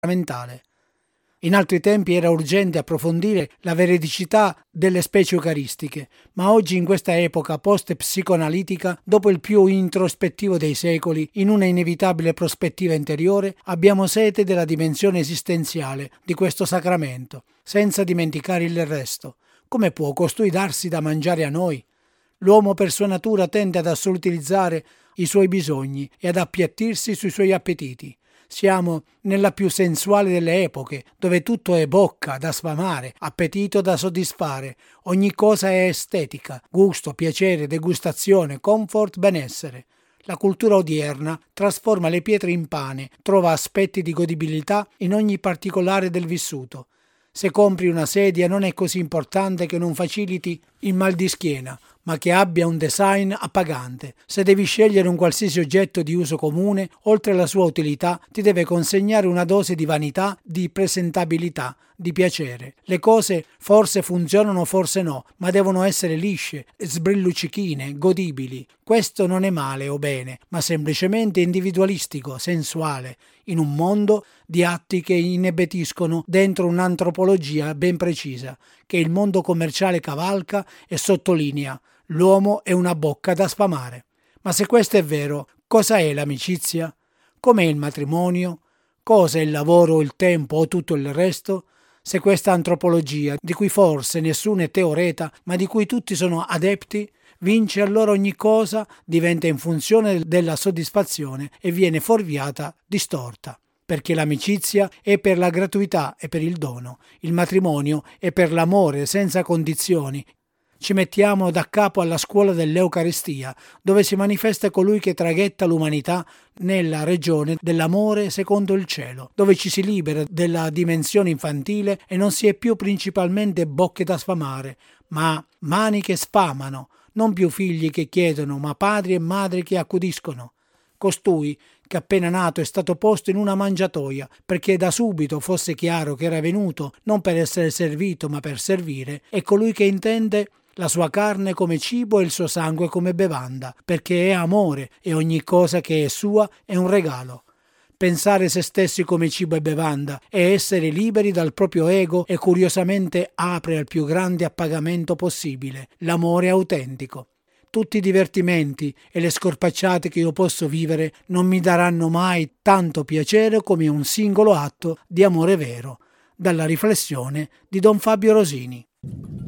fondamentale. In altri tempi era urgente approfondire la veridicità delle specie eucaristiche, ma oggi in questa epoca post-psicoanalitica, dopo il più introspettivo dei secoli, in una inevitabile prospettiva interiore, abbiamo sete della dimensione esistenziale di questo sacramento, senza dimenticare il resto. Come può costui darsi da mangiare a noi? L'uomo per sua natura tende ad assolutizzare i suoi bisogni e ad appiattirsi sui suoi appetiti. Siamo nella più sensuale delle epoche, dove tutto è bocca da sfamare, appetito da soddisfare, ogni cosa è estetica, gusto, piacere, degustazione, comfort, benessere. La cultura odierna trasforma le pietre in pane, trova aspetti di godibilità in ogni particolare del vissuto. Se compri una sedia non è così importante che non faciliti il mal di schiena, ma che abbia un design appagante. Se devi scegliere un qualsiasi oggetto di uso comune, oltre alla sua utilità, ti deve consegnare una dose di vanità, di presentabilità, di piacere. Le cose forse funzionano, forse no, ma devono essere lisce, sbrilluccichine, godibili. Questo non è male o bene, ma semplicemente individualistico, sensuale, in un mondo di atti che inebetiscono dentro un'antropologia ben precisa, che il mondo commerciale cavalca e sottolinea. L'uomo è una bocca da sfamare. Ma se questo è vero, cosa è l'amicizia? Com'è il matrimonio? Cosa è il lavoro, il tempo o tutto il resto? Se questa antropologia, di cui forse nessuno è teoreta, ma di cui tutti sono adepti, vince, allora ogni cosa diventa in funzione della soddisfazione e viene fuorviata, distorta. Perché l'amicizia è per la gratuità e per il dono, il matrimonio è per l'amore senza condizioni. Ci mettiamo da capo alla scuola dell'Eucaristia, dove si manifesta colui che traghetta l'umanità nella regione dell'amore secondo il cielo, dove ci si libera della dimensione infantile e non si è più principalmente bocche da sfamare, ma mani che sfamano, non più figli che chiedono, ma padri e madri che accudiscono. Costui, che appena nato è stato posto in una mangiatoia, perché da subito fosse chiaro che era venuto non per essere servito, ma per servire, è colui che intende la sua carne come cibo e il suo sangue come bevanda, perché è amore e ogni cosa che è sua è un regalo. Pensare se stessi come cibo e bevanda e essere liberi dal proprio ego e curiosamente apre al più grande appagamento possibile, l'amore autentico. Tutti i divertimenti e le scorpacciate che io posso vivere non mi daranno mai tanto piacere come un singolo atto di amore vero. Dalla riflessione di Don Fabio Rosini.